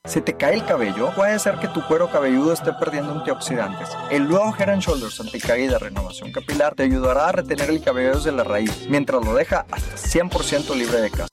¿Se te cae el cabello? Puede ser que tu cuero cabelludo esté perdiendo antioxidantes. El nuevo Head & Shoulders Anticaída Renovación Capilar te ayudará a retener el cabello desde la raíz, mientras lo deja hasta 100% libre de caspa.